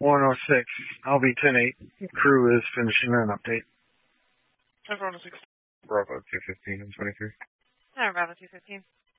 106. I'll be 10-8. Crew is finishing an update. 106. Bravo 215 and 23. Bravo 215.